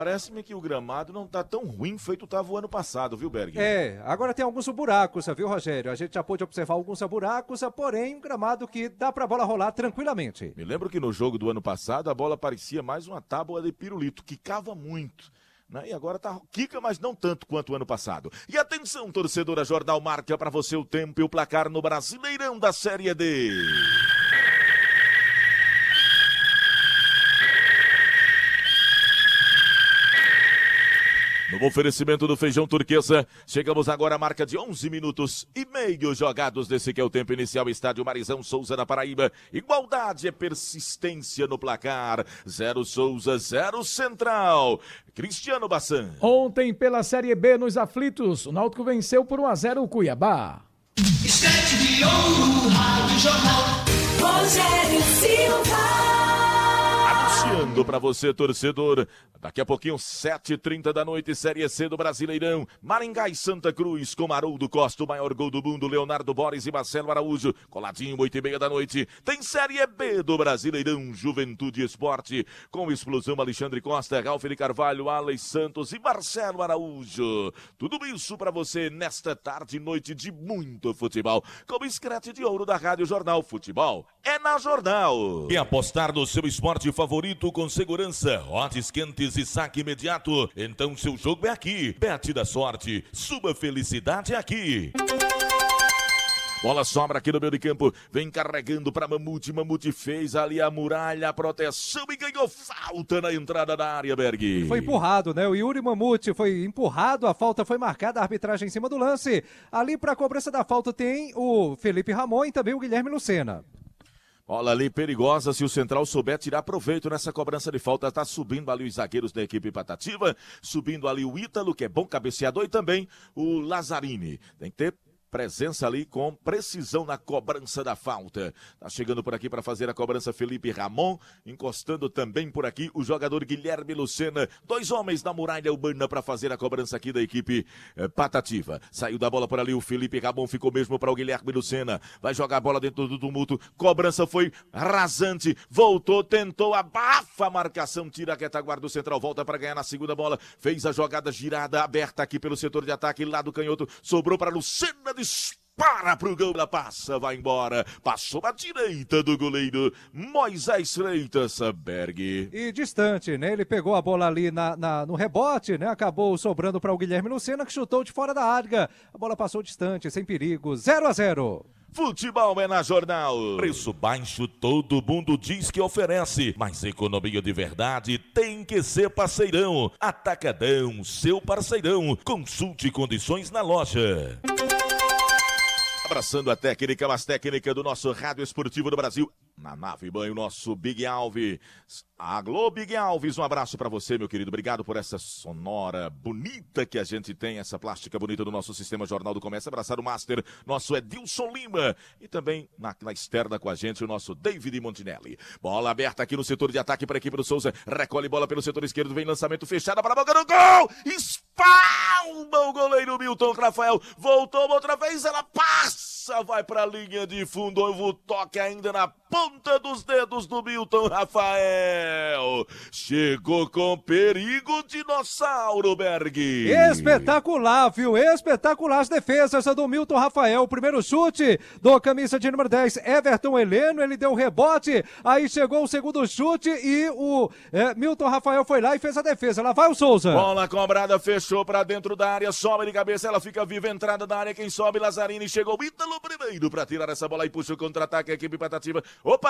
Parece-me que o gramado não tá tão ruim feito estava o ano passado, viu, Berg? Agora tem alguns buracos, viu, Rogério? A gente já pôde observar alguns buracos, porém um gramado que dá pra bola rolar tranquilamente. Me lembro que no jogo do ano passado a bola parecia mais uma tábua de pirulito, quicava muito. Né? E agora tá quica, mas não tanto quanto o ano passado. E atenção, torcedora, Jornal marca pra você o tempo e o placar no Brasileirão da Série D. No oferecimento do Feijão Turquesa, chegamos agora à marca de 11 minutos e meio jogados desse que é o tempo inicial. Estádio Marizão Souza na Paraíba. Igualdade é persistência no placar. 0 Souza, 0 Central. Cristiano Bassan. Ontem pela Série B nos aflitos, o Náutico venceu por 1-0 o Cuiabá. Estante de ouro, Rádio Jornal, Rogério Silva. Anunciando pra você, torcedor, daqui a pouquinho, 7h30 da noite, Série C do Brasileirão. Maringá e Santa Cruz, com Haroldo Costa, o maior gol do mundo, Leonardo Borges e Marcelo Araújo. Coladinho, 8h30 da noite. Tem Série B do Brasileirão, Juventude e Esporte, com Explosão, Alexandre Costa, Ralf de Carvalho, Alex Santos e Marcelo Araújo. Tudo isso pra você nesta tarde e noite de muito futebol. Com o escrete de ouro da Rádio Jornal. Futebol é na Jornal. E apostar no seu esporte favorito com segurança, odds quentes e saque imediato. Então seu jogo é aqui. Bet da sorte, sua felicidade é aqui. Bola sobra aqui no meio de campo, vem carregando para Mamute, Mamute fez ali a muralha, a proteção e ganhou falta na entrada da área, Berg. Foi empurrado, né? O Yuri Mamute foi empurrado, a falta foi marcada, a arbitragem em cima do lance. Ali para a cobrança da falta tem o Felipe Ramon e também o Guilherme Lucena. Bola ali perigosa, se o Central souber tirar proveito nessa cobrança de falta, tá subindo ali os zagueiros da equipe Patativa, subindo ali o Ítalo, que é bom cabeceador, e também o Lazzarini. Tem que ter presença ali com precisão na cobrança da falta. Tá chegando por aqui para fazer a cobrança Felipe Ramon, encostando também por aqui o jogador Guilherme Lucena. 2 homens na muralha urbana para fazer a cobrança aqui da equipe Patativa. Saiu da bola por ali o Felipe Ramon, ficou mesmo para o Guilherme Lucena. Vai jogar a bola dentro do tumulto. Cobrança foi rasante, voltou, tentou, abafa a marcação, tira a retaguarda do Central, volta para ganhar na segunda bola. Fez a jogada girada, aberta aqui pelo setor de ataque, lá do canhoto, sobrou para Lucena, dispara pro gol, ela passa, vai embora, passou à direita do goleiro Moisés Freitas, Berg. E distante, né? Ele pegou a bola ali no rebote, né? Acabou sobrando para o Guilherme Lucena, que chutou de fora da área. A bola passou distante, sem perigo, 0-0. Futebol é na Jornal. Preço baixo todo mundo diz que oferece, mas economia de verdade tem que ser Parceirão. Atacadão, seu parceirão. Consulte condições na loja. Abraçando a técnica, mais técnica do nosso Rádio Esportivo do Brasil. Na nave banho, nosso Big Alves. Alô, Big Alves, um abraço pra você, meu querido. Obrigado por essa sonora bonita que a gente tem, essa plástica bonita do nosso Sistema Jornal do Comércio. Abraçar o Master, nosso Edilson Lima. E também na externa com a gente, o nosso David Montinelli. Bola aberta aqui no setor de ataque para a equipe do Souza. Recolhe bola pelo setor esquerdo, vem lançamento fechado para a boca do gol. Espalma o goleiro Milton Rafael. Voltou outra vez, ela passa, vai para a linha de fundo. O toque ainda na ponta dos dedos do Milton Rafael. Chegou com perigo, dinossauro, Berg. Espetacular, viu? Espetacular as defesas do Milton Rafael. O primeiro chute do camisa de número 10, Everton Heleno. Ele deu rebote, aí chegou o segundo chute e o Milton Rafael foi lá e fez a defesa. Lá vai o Souza. Bola cobrada, fechou pra dentro da área, sobe de cabeça, ela fica viva, entrada da área, quem sobe, Lazzarini, chegou o Ítalo primeiro pra tirar essa bola e puxa o contra-ataque, a equipe Patativa.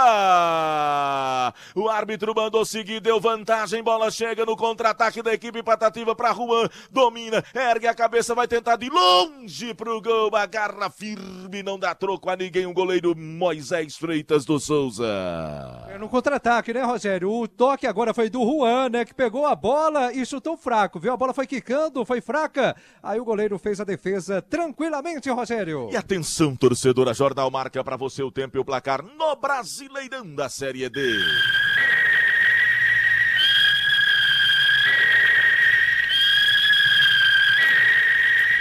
Opa! O árbitro mandou seguir, deu vantagem, bola chega no contra-ataque da equipe Patativa pra Juan, domina, ergue a cabeça, vai tentar de longe pro gol, agarra firme, não dá troco a ninguém, o goleiro Moisés Freitas do Souza. No contra-ataque, né, Rogério? O toque agora foi do Juan, né, que pegou a bola e chutou fraco, viu? A bola foi quicando, foi fraca, aí o goleiro fez a defesa tranquilamente, Rogério. E atenção, torcedora, Jornal marca pra você o tempo e o placar no Brasileirão da Série D.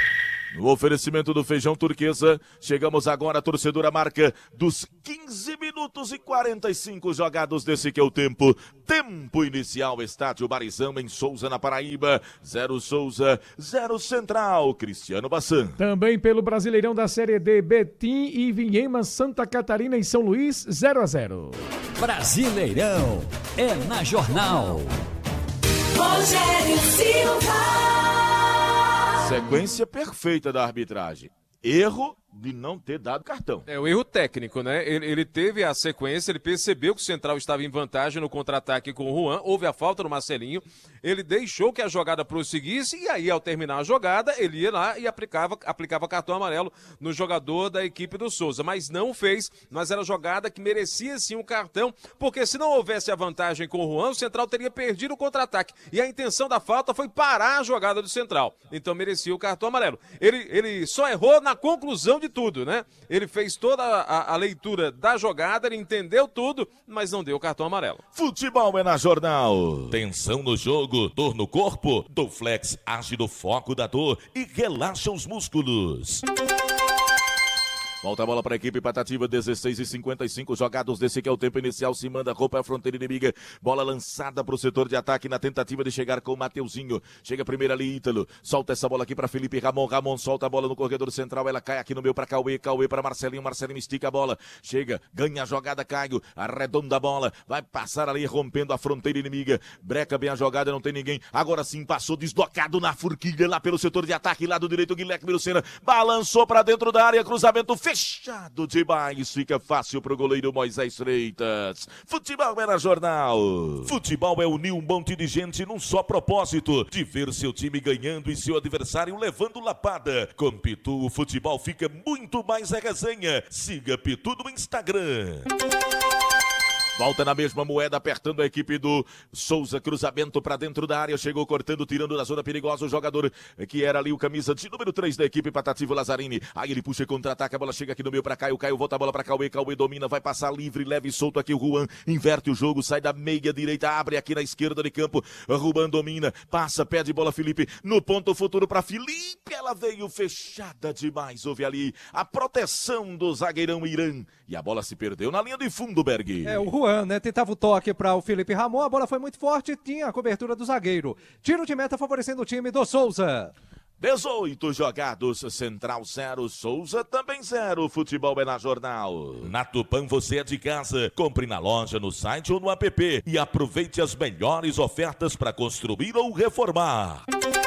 No oferecimento do Feijão Turquesa, chegamos agora, a torcedora marca dos 15 minutos minutos e 45 jogados desse que é o tempo. Tempo inicial, estádio Barizão em Souza, na Paraíba. 0 Souza, 0 Central. Cristiano Bassan. Também pelo Brasileirão da Série D, Betim e Vinhema, Santa Catarina e São Luís, 0-0. Brasileirão é na Jornal. Rogério Silva. Sequência perfeita da arbitragem. Erro de não ter dado cartão. É o erro técnico, né? Ele teve a sequência, ele percebeu que o Central estava em vantagem no contra-ataque com o Juan, houve a falta no Marcelinho, ele deixou que a jogada prosseguisse e aí, ao terminar a jogada, ele ia lá e aplicava cartão amarelo no jogador da equipe do Souza, mas não fez, mas era jogada que merecia sim um cartão, porque se não houvesse a vantagem com o Juan, o Central teria perdido o contra-ataque e a intenção da falta foi parar a jogada do Central, então merecia o cartão amarelo. Ele só errou na conclusão de tudo, né? Ele fez toda a leitura da jogada, ele entendeu tudo, mas não deu o cartão amarelo. Futebol é na Jornal. Tensão no jogo, dor no corpo. Doflex age no foco da dor e relaxa os músculos. Volta a bola para a equipe Patativa, 16:55 jogados desse que é o tempo inicial, se manda roupa à fronteira inimiga, bola lançada para o setor de ataque na tentativa de chegar com o Mateuzinho, chega primeiro ali Ítalo, solta essa bola aqui para Felipe Ramon solta a bola no corredor central, ela cai aqui no meio para Cauê para Marcelinho estica a bola, chega, ganha a jogada Caio, arredonda a bola, vai passar ali rompendo a fronteira inimiga, breca bem a jogada, não tem ninguém, agora sim passou deslocado na forquilha lá pelo setor de ataque, lado direito Guilherme Lucena, balançou para dentro da área, cruzamento fechado demais, fica fácil pro goleiro Moisés Freitas. Futebol é na Jornal. Futebol é unir um monte de gente num só propósito, de ver seu time ganhando e seu adversário levando lapada. Com Pitu, o futebol fica muito mais a resenha. Siga Pitu no Instagram. Volta na mesma moeda, apertando a equipe do Souza, cruzamento para dentro da área, chegou cortando, tirando da zona perigosa o jogador que era ali o camisa de número 3 da equipe Patativa, Lazzarini. Aí ele puxa e contra-ataca, a bola chega aqui no meio para Caio, volta a bola para Cauê domina, vai passar livre, leve e solto aqui o Juan, inverte o jogo, sai da meia direita, abre aqui na esquerda de campo, Juan domina, passa, pede bola Felipe, no ponto futuro para Felipe, ela veio fechada demais, houve ali a proteção do zagueirão Irã, e a bola se perdeu na linha de fundo, Berg. É, o Juan, né, tentava o toque para o Felipe Ramon, a bola foi muito forte, tinha a cobertura do zagueiro. Tiro de meta favorecendo o time do Souza. 18 jogados, Central 0, Souza também 0, futebol é na Jornal. Na Tupã você é de casa, compre na loja, no site ou no app e aproveite as melhores ofertas para construir ou reformar.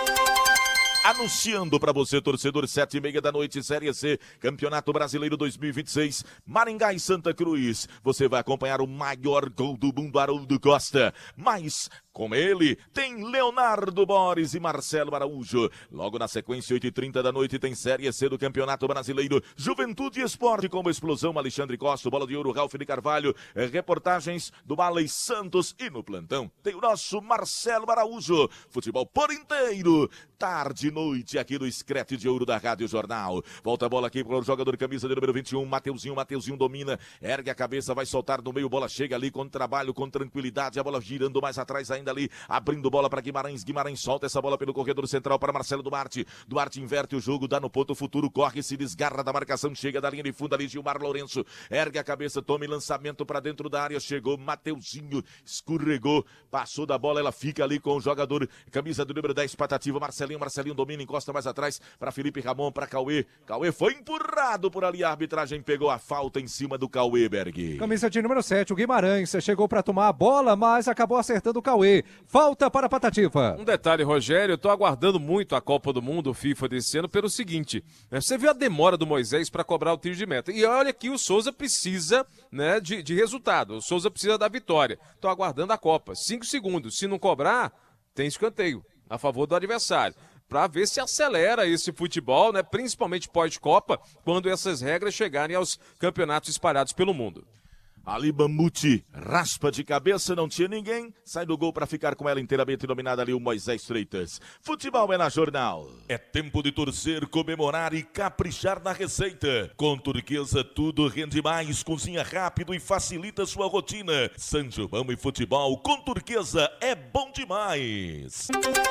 Anunciando para você, torcedor, 7:30 da noite, Série C, Campeonato Brasileiro 2026, Maringá e Santa Cruz. Você vai acompanhar o maior gol do mundo, Haroldo Costa. Mas, com ele, tem Leonardo Borges e Marcelo Araújo. Logo na sequência, 8:30 da noite, tem Série C do Campeonato Brasileiro, Juventude e Esporte, com explosão, Alexandre Costa, Bola de Ouro, Ralf de Carvalho, reportagens do Balei Santos e no plantão tem o nosso Marcelo Araújo. Futebol por inteiro, tarde e noite aqui no Screte de Ouro da Rádio Jornal. Volta a bola aqui para o jogador camisa de número 21, Mateuzinho domina, ergue a cabeça, vai soltar no meio, bola chega ali com trabalho, com tranquilidade, a bola girando mais atrás ainda ali, abrindo bola para Guimarães solta essa bola pelo corredor central para Marcelo Duarte inverte o jogo, dá no ponto futuro, corre, se desgarra da marcação, chega da linha de fundo ali, Gilmar Lourenço, ergue a cabeça, toma lançamento para dentro da área, chegou Mateuzinho, escorregou, passou da bola, ela fica ali com o jogador camisa do número 10, Patativa, Marcelinho domina, encosta mais atrás para Felipe Ramon, para Cauê foi empurrado por ali, a arbitragem pegou a falta em cima do Cauê, Berg. Camisa de número 7, o Guimarães chegou para tomar a bola, mas acabou acertando o Cauê. Falta para a Patativa. Um detalhe, Rogério, eu tô aguardando muito a Copa do Mundo, FIFA desse ano, pelo seguinte, você viu a demora do Moisés para cobrar o tiro de meta, e olha que o Souza precisa, né, de resultado, o Souza precisa da vitória, tô aguardando a Copa, 5 segundos, se não cobrar, tem escanteio a favor do adversário, para ver se acelera esse futebol, né, principalmente pós-Copa, quando essas regras chegarem aos campeonatos espalhados pelo mundo. Ali Mamute, raspa de cabeça, não tinha ninguém, sai do gol para ficar com ela inteiramente dominada ali o Moisés Freitas. Futebol é na Jornal. É tempo de torcer, comemorar e caprichar na receita. Com Turquesa tudo rende mais, cozinha rápido e facilita sua rotina. São João e futebol com Turquesa é bom demais.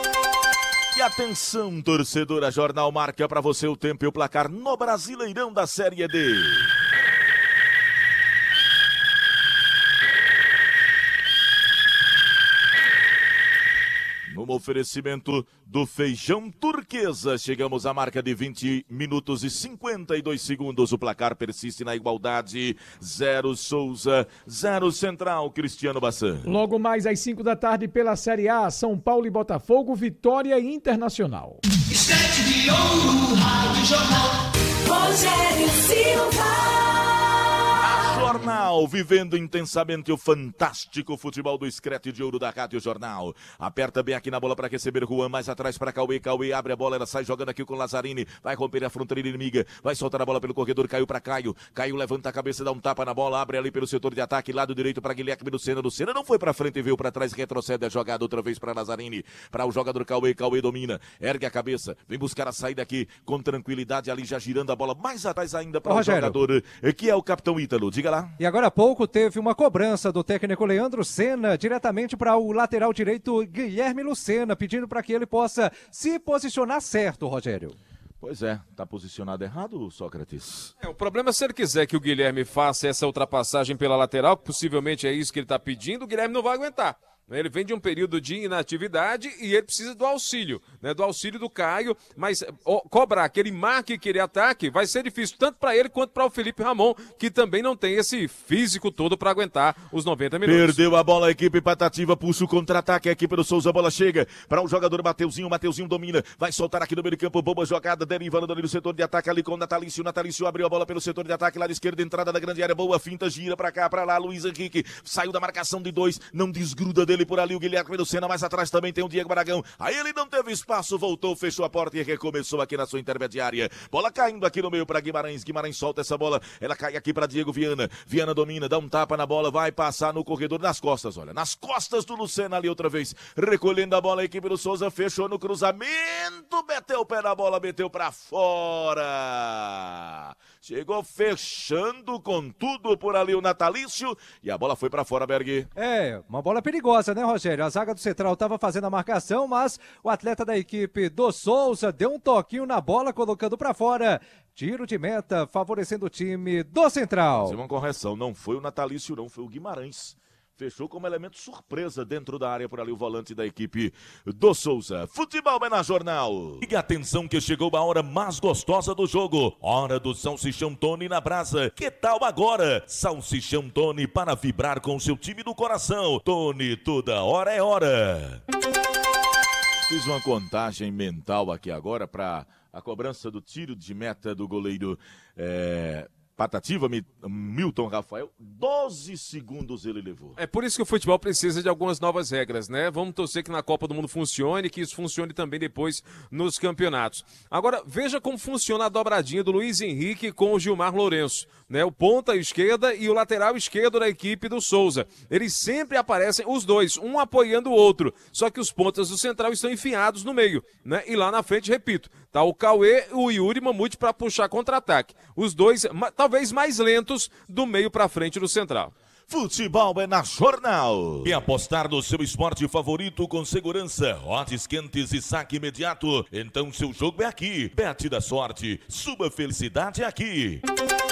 E atenção, torcedora, Jornal marca para você o tempo e o placar no Brasileirão da Série D. no oferecimento do Feijão Turquesa. Chegamos à marca de 20 minutos e 52 segundos. O placar persiste na igualdade. 0 Souza, 0 Central. Cristiano Bassan. Logo mais às 5 da tarde pela Série A, São Paulo e Botafogo, Vitória e Internacional. Esquete de ouro, Rádio Jornal. Rogério Silva. Jornal, vivendo intensamente o fantástico futebol do Escrete de Ouro da Rádio Jornal. Aperta bem aqui na bola para receber Juan, mais atrás para Cauê. Cauê abre a bola, ela sai jogando aqui com Lazzarini. Vai romper a fronteira inimiga, vai soltar a bola pelo corredor, caiu para Caio. Caio levanta a cabeça, dá um tapa na bola, abre ali pelo setor de ataque, lado direito para Guilherme Lucena. Lucena não foi para frente e veio para trás, retrocede a jogada outra vez para Lazzarini. Para o jogador Cauê, Cauê domina, ergue a cabeça, vem buscar a saída aqui com tranquilidade ali, já girando a bola mais atrás ainda para o jogador, que é o capitão Ítalo. Diga lá. E agora há pouco teve uma cobrança do técnico Leandro Senna diretamente para o lateral direito Guilherme Lucena, pedindo para que ele possa se posicionar certo, Rogério. Pois é, tá posicionado errado, Sócrates. O problema é se ele quiser que o Guilherme faça essa ultrapassagem pela lateral, que possivelmente é isso que ele está pedindo, o Guilherme não vai aguentar. Ele vem de um período de inatividade e ele precisa do auxílio, né? Do auxílio do Caio, mas cobrar que ele marque, que ele ataque, vai ser difícil tanto para ele quanto para o Felipe Ramon, que também não tem esse físico todo para aguentar os 90 minutos. Perdeu a bola a equipe Patativa, puxa o contra-ataque aqui pelo Souza, a bola chega para o jogador Mateuzinho domina, vai soltar aqui no meio de campo, boa jogada, derivando ali no setor de ataque ali com o Natalício abriu a bola pelo setor de ataque, lado esquerdo, entrada da grande área, boa finta, gira para cá, para lá, Luiz Henrique, saiu da marcação de 2, não desgruda dele por ali o Guilherme Lucena, mais atrás também tem o Diego Baragão, aí ele não teve espaço, voltou, fechou a porta e recomeçou aqui na sua intermediária, bola caindo aqui no meio para Guimarães solta essa bola, ela cai aqui para Diego Viana domina, dá um tapa na bola, vai passar no corredor, nas costas, olha, nas costas do Lucena ali outra vez, recolhendo a bola, a equipe do Souza fechou no cruzamento, meteu o pé na bola, meteu para fora, chegou fechando com tudo por ali o Natalício e a bola foi para fora, Berg. É, uma bola perigosa, né, Rogério? A zaga do Central estava fazendo a marcação, mas o atleta da equipe do Souza deu um toquinho na bola, colocando para fora. Tiro de meta, favorecendo o time do Central. Fazer uma correção, não foi o Natalício, não, foi o Guimarães. Fechou como elemento surpresa dentro da área por ali o volante da equipe do Souza. Futebol é na Jornal. E atenção que chegou a hora mais gostosa do jogo. Hora do Salsichão Tony na brasa. Que tal agora? Salsichão Tony para vibrar com o seu time do coração. Tony, toda hora é hora. Fiz uma contagem mental aqui agora para a cobrança do tiro de meta do goleiro Patativa, Milton Rafael, 12 segundos ele levou. É por isso que o futebol precisa de algumas novas regras, né? Vamos torcer que na Copa do Mundo funcione e que isso funcione também depois nos campeonatos. Agora, veja como funciona a dobradinha do Luiz Henrique com o Gilmar Lourenço, né? O ponta esquerda e o lateral esquerdo da equipe do Souza. Eles sempre aparecem, os dois, um apoiando o outro, só que os pontas do Central estão enfiados no meio, né? E lá na frente, repito, tá o Cauê e o Yuri Mamute para puxar contra-ataque. Os dois, talvez mais lentos do meio para frente do Central. Futebol é na Jornal. E apostar no seu esporte favorito com segurança, odds quentes e saque imediato. Então seu jogo é aqui. Bet da sorte, sua felicidade é aqui.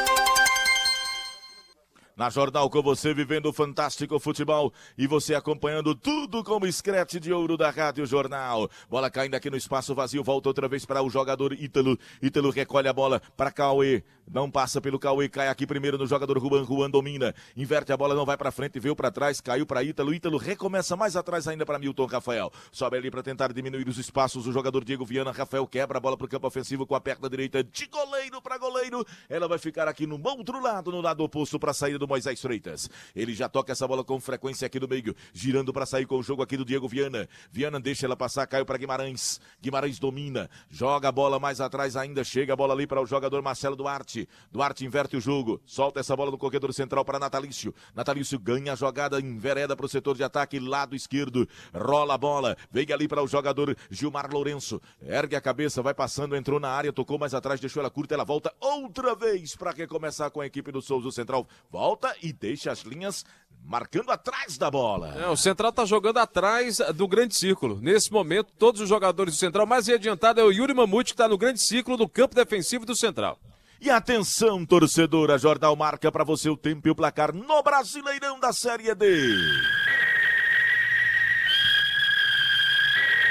Na Jornal com você, vivendo o fantástico futebol e você acompanhando tudo com o Escrete de Ouro da Rádio Jornal. Bola caindo aqui no espaço vazio, volta outra vez para o jogador Ítalo. Ítalo recolhe a bola para Cauê. Não passa pelo Cauê, cai aqui primeiro no jogador Juan. Juan domina, inverte a bola, não vai para frente, veio para trás, caiu para Ítalo. Ítalo recomeça mais atrás ainda para Milton Rafael. Sobe ali para tentar diminuir os espaços. O jogador Diego Viana. Rafael quebra a bola para o campo ofensivo com a perna direita de goleiro para goleiro. Ela vai ficar aqui no outro lado, no lado oposto para a saída do Moisés Freitas. Ele já toca essa bola com frequência aqui no meio, girando para sair com o jogo aqui do Diego Viana. Viana deixa ela passar, caiu para Guimarães. Guimarães domina, joga a bola mais atrás ainda, chega a bola ali para o jogador Marcelo Duarte. Duarte inverte o jogo, solta essa bola no corredor central para Natalício. Natalício ganha a jogada, envereda para o setor de ataque, lado esquerdo, rola a bola, vem ali para o jogador Gilmar Lourenço. Ergue a cabeça, vai passando, entrou na área, tocou mais atrás, deixou ela curta, ela volta outra vez para recomeçar com a equipe do Souza Central. Volta e deixa as linhas marcando atrás da bola. O Central tá jogando atrás do grande círculo. Nesse momento, todos os jogadores do Central, mais adiantado é o Yuri Mamute, que tá no grande círculo do campo defensivo do Central. E atenção, torcedor, a Jornal marca para você o tempo e o placar no Brasileirão da Série D.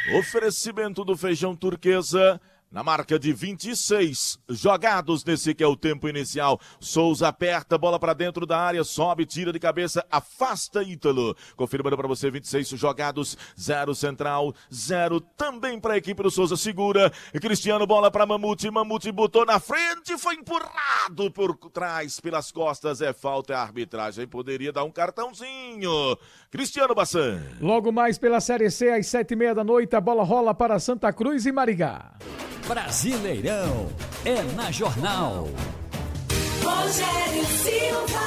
Oferecimento do Feijão Turquesa. Na marca de 26 jogados nesse que é o tempo inicial. Souza aperta, bola para dentro da área, sobe, tira de cabeça, afasta Ítalo. Confirmando para você 26 jogados, 0 Central, 0 também para a equipe do Souza. Segura, Cristiano, bola para Mamute, Mamute botou na frente, foi empurrado por trás, pelas costas, é falta, é arbitragem, poderia dar um cartãozinho. Cristiano Bassan. Logo mais pela Série C, às 7h30 da noite, a bola rola para Santa Cruz e Maringá. Brasileirão é na Jornal. Rogério Silva.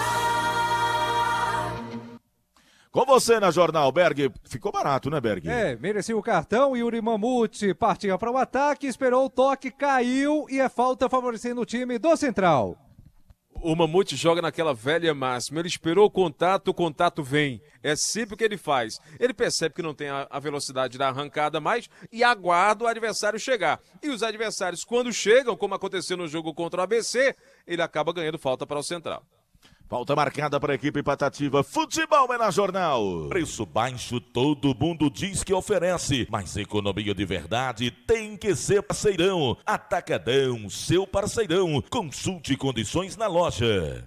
Com você na Jornal, Berg. Ficou barato, né, Berg? Merecia o cartão. Yuri Mamute partia para o ataque, esperou o toque, caiu e é falta favorecendo o time do Central. O Mamute joga naquela velha máxima, ele esperou o contato vem. É sempre o que ele faz. Ele percebe que não tem a velocidade da arrancada mais e aguarda o adversário chegar. E os adversários, quando chegam, como aconteceu no jogo contra o ABC, ele acaba ganhando falta para o Central. Falta marcada para a equipe Patativa. Futebol é na Jornal. Preço baixo, todo mundo diz que oferece. Mas economia de verdade tem que ser parceirão. Atacadão, seu parceirão. Consulte condições na loja.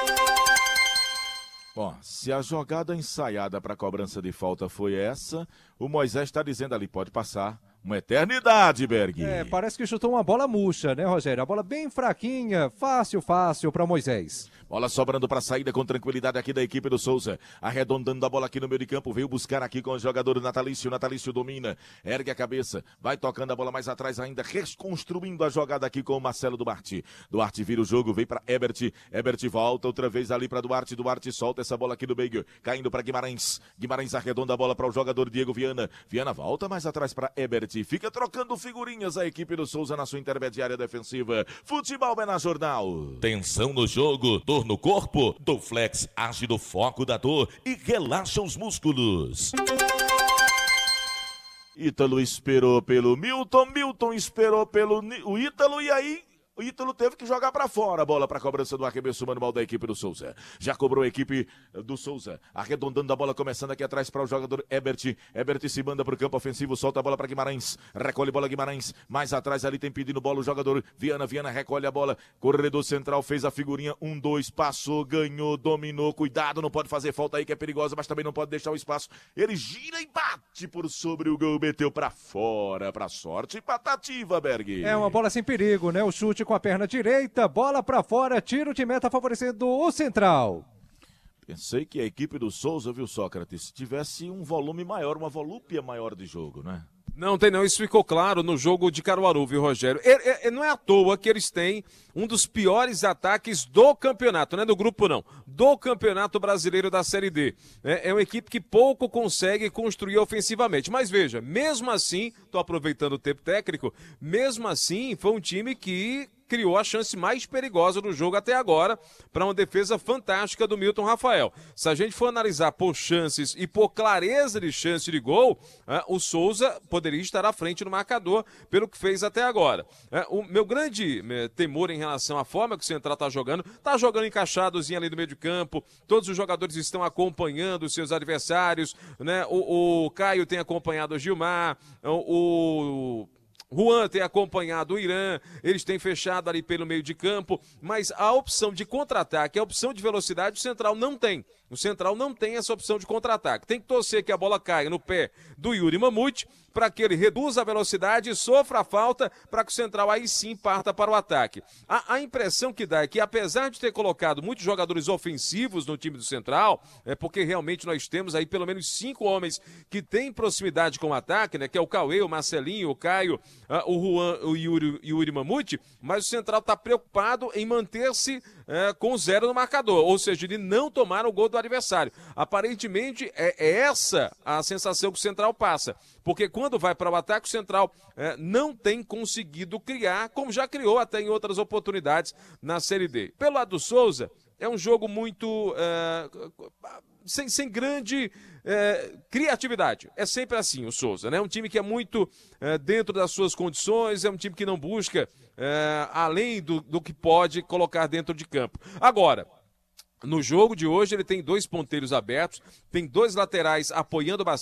Bom, se a jogada ensaiada para a cobrança de falta foi essa, o Moisés está dizendo ali, pode passar. Uma eternidade, Berg. Parece que chutou uma bola murcha, né, Rogério? A bola bem fraquinha, fácil para Moisés. Bola sobrando para saída com tranquilidade aqui da equipe do Souza. Arredondando a bola aqui no meio de campo. Veio buscar aqui com o jogador Natalício. Natalício domina. Ergue a cabeça. Vai tocando a bola mais atrás ainda. Reconstruindo a jogada aqui com o Marcelo Duarte. Duarte vira o jogo. Vem para Ebert. Ebert volta outra vez ali para Duarte. Duarte solta essa bola aqui no meio. Caindo para Guimarães. Guimarães arredonda a bola para o jogador Diego Viana. Viana volta mais atrás para Ebert. Fica trocando figurinhas a equipe do Souza na sua intermediária defensiva. Futebol é na Jornal. Tensão no jogo. Dor no corpo, Dorflex age no foco da dor e relaxa os músculos. Ítalo esperou pelo Milton, Milton esperou pelo o Ítalo e aí o Ítalo teve que jogar para fora a bola para a cobrança do arremesso manual da equipe do Souza. Já cobrou a equipe do Souza, arredondando a bola, começando aqui atrás para o jogador Ebert. Ebert se manda para o campo ofensivo, solta a bola para Guimarães, recolhe bola Guimarães, mais atrás ali tem pedindo bola o jogador Viana, Viana recolhe a bola, corredor central, fez a figurinha, 1-2, passou, ganhou, dominou, cuidado, não pode fazer falta aí que é perigosa, mas também não pode deixar o espaço. Ele gira e bate por sobre o gol, meteu para fora, para sorte Patativa, Berg. É uma bola sem perigo, né? O chute com a perna direita, bola pra fora, tiro de meta favorecendo o Central. Pensei que a equipe do Souza, viu, Sócrates, tivesse um volume maior, uma volúpia maior de jogo, né? Não tem não, isso ficou claro no jogo de Caruaru, viu, Rogério? Não é à toa que eles têm um dos piores ataques do campeonato, não é do grupo não, do Campeonato Brasileiro da Série D. É uma equipe que pouco consegue construir ofensivamente, mas veja, mesmo assim, tô aproveitando o tempo técnico, mesmo assim foi um time que criou a chance mais perigosa do jogo até agora para uma defesa fantástica do Milton Rafael. Se a gente for analisar por chances e por clareza de chance de gol, o Souza poderia estar à frente no marcador pelo que fez até agora. O meu grande temor em relação à forma que o Central está jogando encaixadozinho ali no meio de campo, todos os jogadores estão acompanhando os seus adversários, né? O Caio tem acompanhado o Gilmar, o Juan tem acompanhado o Irã, eles têm fechado ali pelo meio de campo, mas a opção de contra-ataque, a opção de velocidade, o Central não tem. O Central não tem essa opção de contra-ataque. Tem que torcer que a bola caia no pé do Yuri Mamute para que ele reduza a velocidade e sofra a falta para que o Central aí sim parta para o ataque. A impressão que dá é que apesar de ter colocado muitos jogadores ofensivos no time do Central, porque realmente nós temos aí pelo menos 5 homens que têm proximidade com o ataque, né, que é o Cauê, o Marcelinho, o Caio, o Juan, o Yuri Mamute, mas o Central está preocupado em manter-se com 0 no marcador, ou seja, de não tomar o gol do adversário. Aparentemente é essa a sensação que o Central passa, porque quando vai para o ataque, o Central não tem conseguido criar, como já criou até em outras oportunidades na Série D. Pelo lado do Souza, é um jogo muito sem grande criatividade. É sempre assim o Souza, né? Um time que é muito dentro das suas condições, é um time que não busca além do que pode colocar dentro de campo. Agora, no jogo de hoje ele tem 2 ponteiros abertos, tem 2 laterais apoiando bastante